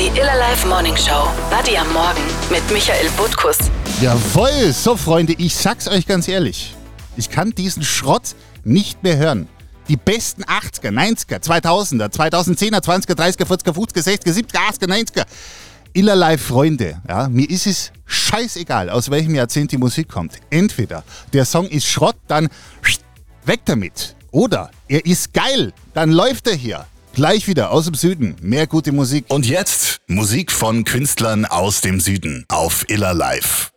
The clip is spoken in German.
Die Iller Live Morning Show. Buddy am Morgen mit Michael Butkus. Jawohl, so Freunde, ich sag's euch ganz ehrlich. Ich kann diesen Schrott nicht mehr hören. Die besten 80er, 90er, 2000er, 2010er, 20er, 30er, 40er, 50er, 60er, 70er, 80er, 90er. Iller Live Freunde, ja, mir ist es scheißegal, aus welchem Jahrzehnt die Musik kommt. Entweder der Song ist Schrott, dann weg damit. Oder er ist geil, dann läuft er hier. Gleich wieder aus dem Süden. Mehr gute Musik. Und jetzt Musik von Künstlern aus dem Süden auf Iller Live.